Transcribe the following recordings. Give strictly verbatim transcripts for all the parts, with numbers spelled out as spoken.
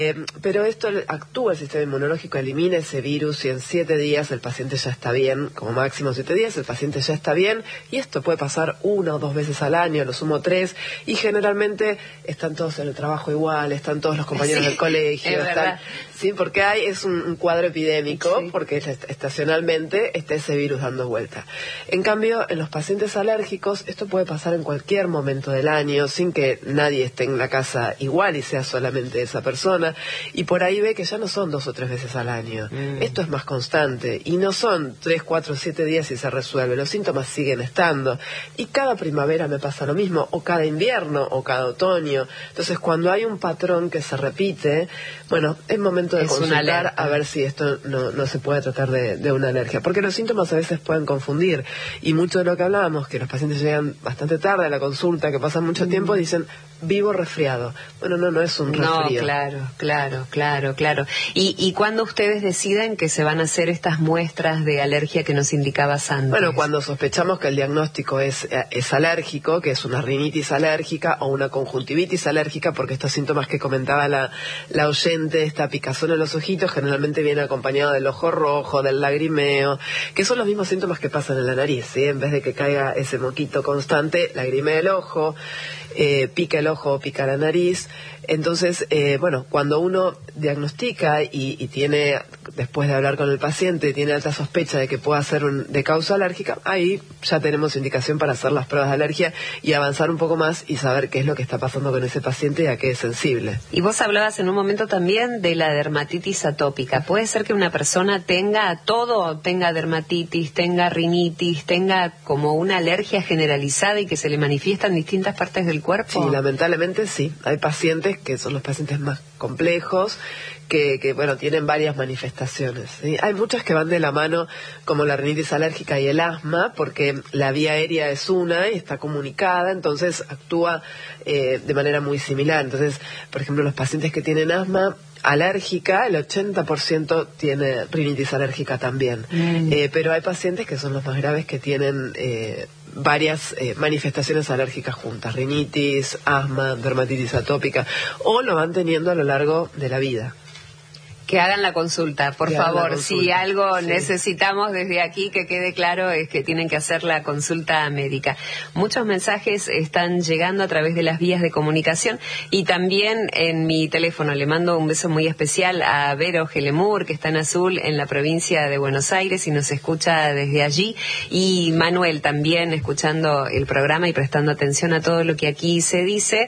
Eh, pero esto actúa el sistema inmunológico, elimina ese virus y en siete días el paciente ya está bien, como máximo siete días el paciente ya está bien, y esto puede pasar una o dos veces al año, lo sumo tres, y generalmente están todos en el trabajo igual, están todos los compañeros sí, del colegio, es están, sí, porque hay es un, un cuadro epidémico, sí. Porque estacionalmente está ese virus dando vuelta. En cambio, en los pacientes alérgicos, esto puede pasar en cualquier momento del año, sin que nadie esté en la casa igual y sea solamente esa persona. Y por ahí ve que ya no son dos o tres veces al año. Mm. Esto es más constante. Y no son tres, cuatro, siete días y se resuelve. Los síntomas siguen estando. Y cada primavera me pasa lo mismo. O cada invierno, o cada otoño. Entonces, cuando hay un patrón que se repite, bueno, es momento de es consultar a ver si esto no, no se puede tratar de, de una alergia. Porque los síntomas a veces pueden confundir. Y mucho de lo que hablábamos, que los pacientes llegan bastante tarde a la consulta, que pasan mucho mm. tiempo, dicen, vivo resfriado. Bueno, no, no es un resfrío. No, claro. Claro, claro, claro. ¿Y, y cuándo ustedes deciden que se van a hacer estas muestras de alergia que nos indicabas antes? Bueno, cuando sospechamos que el diagnóstico es, es alérgico, que es una rinitis alérgica o una conjuntivitis alérgica, porque estos síntomas que comentaba la, la oyente, esta picazón en los ojitos, generalmente viene acompañado del ojo rojo, del lagrimeo, que son los mismos síntomas que pasan en la nariz, ¿sí? En vez de que caiga ese moquito constante, lagrimea el ojo, eh, pica el ojo, pica la nariz. Entonces, eh, bueno, cuando uno diagnostica y, y tiene, después de hablar con el paciente, tiene alta sospecha de que pueda ser un, de causa alérgica, ahí ya tenemos indicación para hacer las pruebas de alergia y avanzar un poco más y saber qué es lo que está pasando con ese paciente y a qué es sensible. Y vos hablabas en un momento también de la dermatitis atópica. ¿Puede ser que una persona tenga todo, tenga dermatitis, tenga rinitis, tenga como una alergia generalizada y que se le manifiesta en distintas partes del cuerpo? Sí, lamentablemente sí. Hay pacientes que son los pacientes más complejos, que, que bueno, tienen varias manifestaciones, ¿sí? Hay muchas que van de la mano, como la rinitis alérgica y el asma, porque la vía aérea es una y está comunicada, entonces actúa eh, de manera muy similar. Entonces, por ejemplo, los pacientes que tienen asma alérgica, el ochenta por ciento tiene rinitis alérgica también. Mm. Eh, pero hay pacientes que son los más graves que tienen eh, varias eh, manifestaciones alérgicas juntas, rinitis, asma, dermatitis atópica, o lo van teniendo a lo largo de la vida. Que hagan la consulta, por que favor. Consulta. Si algo sí. necesitamos desde aquí que quede claro es que tienen que hacer la consulta médica. Muchos mensajes están llegando a través de las vías de comunicación y también en mi teléfono. Le mando un beso muy especial a Vero Gelemur, que está en Azul, en la provincia de Buenos Aires, y nos escucha desde allí. Y Manuel también escuchando el programa y prestando atención a todo lo que aquí se dice.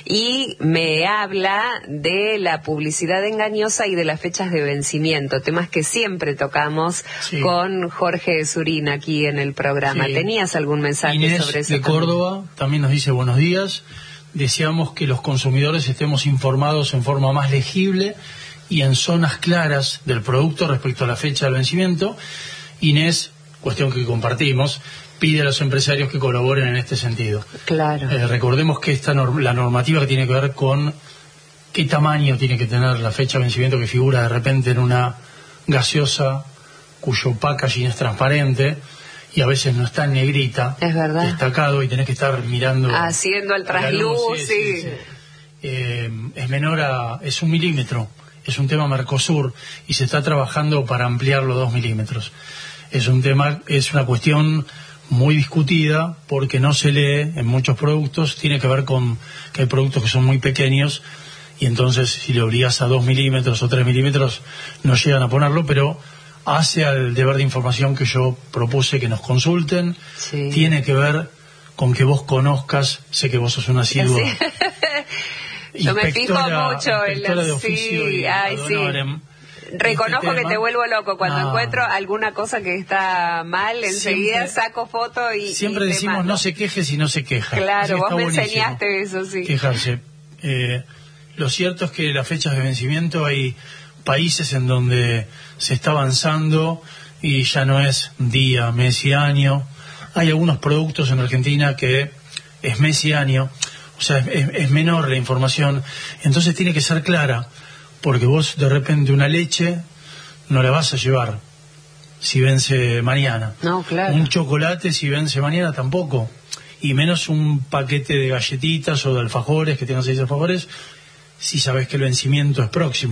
Y me habla de la publicidad engañosa y de la fecha de vencimiento, temas que siempre tocamos sí. con Jorge Surín aquí en el programa. Sí. ¿Tenías algún mensaje Inés sobre eso? De también? Córdoba también nos dice buenos días. Deseamos que los consumidores estemos informados en forma más legible y en zonas claras del producto respecto a la fecha del vencimiento. Inés, cuestión que compartimos, pide a los empresarios que colaboren en este sentido. Claro. Eh, recordemos que esta norm- la normativa que tiene que ver con qué tamaño tiene que tener la fecha de vencimiento que figura de repente en una gaseosa cuyo packaging es transparente y a veces no está en negrita, es verdad, destacado, y tenés que estar mirando haciendo el trasluz, sí, sí. sí, sí. Eh, es menor a, es un milímetro, es un tema Mercosur y se está trabajando para ampliarlo dos milímetros. Es un tema, es una cuestión muy discutida porque no se lee en muchos productos, tiene que ver con que hay productos que son muy pequeños y entonces si le obligas a dos milímetros o tres milímetros no llegan a ponerlo, pero hace al deber de información que yo propuse que nos consulten, sí. Tiene que ver con que vos conozcas, sé que vos sos una asidua sí. Yo me fijo mucho en la... de oficio sí, y ay, sí. Reconozco este que te vuelvo loco cuando no. encuentro alguna cosa que está mal, enseguida siempre, saco foto y siempre y decimos mando. No se queje si no se queja. Claro, vos me buenísimo. enseñaste eso, sí. Quejarse. Eh, lo cierto es que las fechas de vencimiento hay países en donde se está avanzando y ya no es día, mes y año. Hay algunos productos en Argentina que es mes y año, o sea, es, es menor la información, entonces tiene que ser clara, porque vos de repente una leche no la vas a llevar si vence mañana. No, claro. Un chocolate si vence mañana tampoco, y menos un paquete de galletitas o de alfajores, que tengan seis alfajores, si sabes que el vencimiento es próximo.